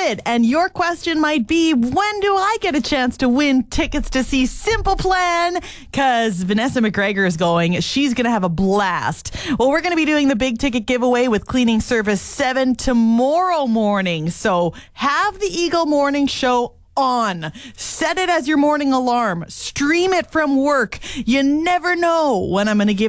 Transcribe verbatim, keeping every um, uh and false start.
it. And your question might be, when do I get a chance to win tickets to see Simple Plan? Because Vanessa McGregor is going. She's going to have a blast. Well, we're going to be doing the big ticket giveaway with Cleaning Service seven tomorrow morning. So have the Eagle Morning Show on. Set it as your morning alarm. Stream it from work. You never know when I'm going to give